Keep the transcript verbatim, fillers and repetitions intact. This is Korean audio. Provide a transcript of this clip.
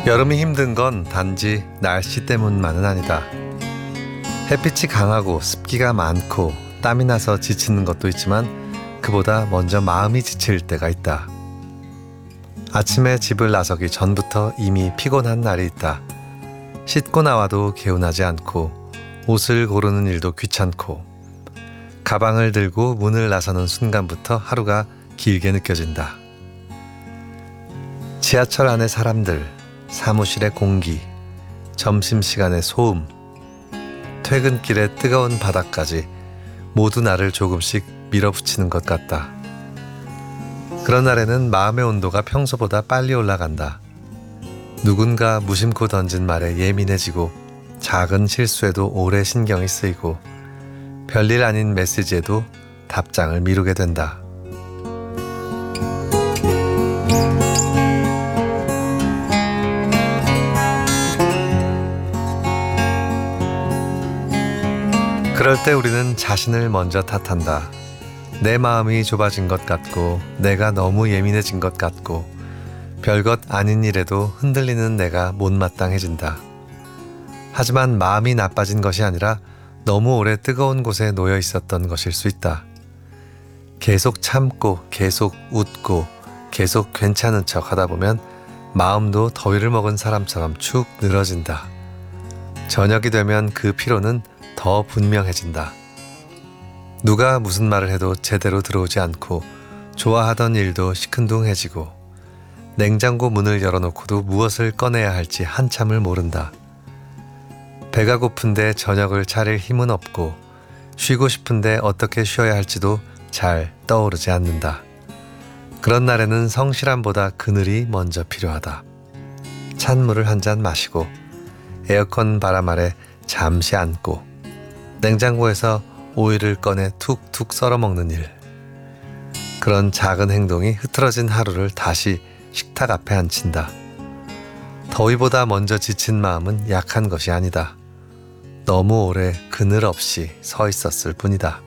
여름이 힘든 건 단지 날씨 때문만은 아니다. 햇빛이 강하고 습기가 많고 땀이 나서 지치는 것도 있지만 그보다 먼저 마음이 지칠 때가 있다. 아침에 집을 나서기 전부터 이미 피곤한 날이 있다. 씻고 나와도 개운하지 않고 옷을 고르는 일도 귀찮고 가방을 들고 문을 나서는 순간부터 하루가 길게 느껴진다. 지하철 안의 사람들, 사무실의 공기, 점심시간의 소음, 퇴근길의 뜨거운 바닥까지 모두 나를 조금씩 밀어붙이는 것 같다. 그런 날에는 마음의 온도가 평소보다 빨리 올라간다. 누군가 무심코 던진 말에 예민해지고 작은 실수에도 오래 신경이 쓰이고 별일 아닌 메시지에도 답장을 미루게 된다. 그럴 때 우리는 자신을 먼저 탓한다. 내 마음이 좁아진 것 같고 내가 너무 예민해진 것 같고 별것 아닌 일에도 흔들리는 내가 못마땅해진다. 하지만 마음이 나빠진 것이 아니라 너무 오래 뜨거운 곳에 놓여 있었던 것일 수 있다. 계속 참고 계속 웃고 계속 괜찮은 척 하다 보면 마음도 더위를 먹은 사람처럼 축 늘어진다. 저녁이 되면 그 피로는 더 분명해진다. 누가 무슨 말을 해도 제대로 들어오지 않고 좋아하던 일도 시큰둥해지고 냉장고 문을 열어놓고도 무엇을 꺼내야 할지 한참을 모른다. 배가 고픈데 저녁을 차릴 힘은 없고 쉬고 싶은데 어떻게 쉬어야 할지도 잘 떠오르지 않는다. 그런 날에는 성실함보다 그늘이 먼저 필요하다. 찬물을 한 잔 마시고 에어컨 바람 아래 잠시 앉고 냉장고에서 오이를 꺼내 툭툭 썰어 먹는 일. 그런 작은 행동이 흐트러진 하루를 다시 식탁 앞에 앉힌다. 더위보다 먼저 지친 마음은 약한 것이 아니다. 너무 오래 그늘 없이 서 있었을 뿐이다.